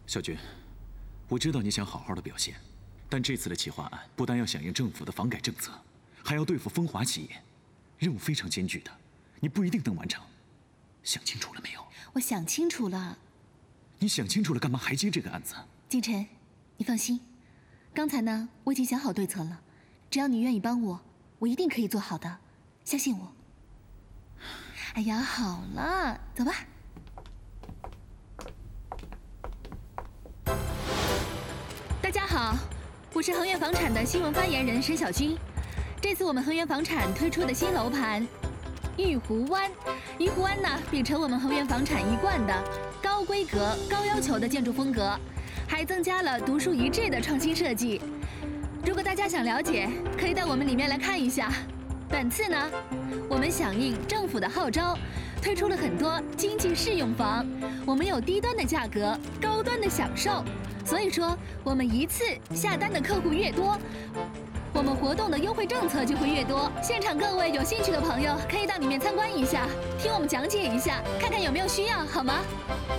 小军，我知道你想好好的表现，但这次的企划案不但要响应政府的房改政策，还要对付风华企业，任务非常艰巨的，你不一定能完成。想清楚了没有？ 我想清楚了。 你想清楚了，干嘛还接这个案子？ 景晨，你放心，刚才呢，我已经想好对策了，只要你愿意帮我，我一定可以做好的，相信我。哎呀，好了，走吧。大家好，我是恒源房产的新闻发言人沈小军。这次我们恒源房产推出的新楼盘玉湖湾，玉湖湾呢秉承我们恒源房产一贯的高规格、高要求的建筑风格，还增加了独树一帜的创新设计。如果大家想了解，可以到我们里面来看一下。本次呢，我们响应政府的号召，推出了很多经济适用房，我们有低端的价格，高端的享受。所以说，我们一次下单的客户越多，我们活动的优惠政策就会越多。现场各位有兴趣的朋友，可以到里面参观一下，听我们讲解一下，看看有没有需要，好吗？